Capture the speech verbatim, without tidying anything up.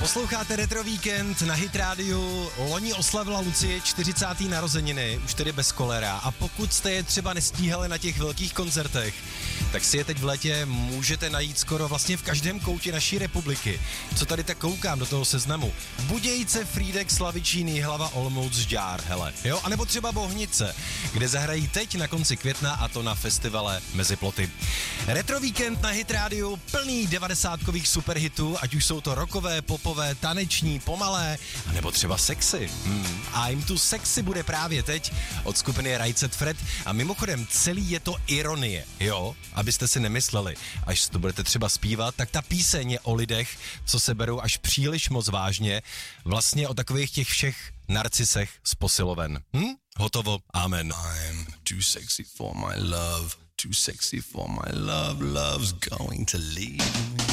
Posloucháte Retro Víkend na Hit Rádiu. Loni oslavila Lucie čtyřicáté narozeniny, už tedy bez kolera. A pokud jste je třeba nestíhali na těch velkých koncertech, tak si je teď v létě můžete najít skoro vlastně v každém koutě naší republiky. Co tady tak koukám do toho seznamu? Budějce, Frýdek, Slavičín, Jihlava, Olomouc, Žďár, hele. Jo, anebo třeba Bohnice, kde zahrají teď na konci května, a to na festivale Mezi ploty. Retro Víkend na Hit Rádiu plný devadesátkových superhitů, ať už jsou to rockové, popové, taneční, pomalé, anebo třeba sexy. Hmm. A jim tu sexy bude právě teď od skupiny Right Said Fred. A mimochodem celý je to ironie, jo? Abyste si nemysleli, až to budete třeba zpívat, tak ta píseň je o lidech, co se berou až příliš moc vážně, vlastně o takových těch všech narcisech z posiloven. Hm? Hotovo, amen. I'm too sexy for my love, too sexy for my love, love's going to leave me.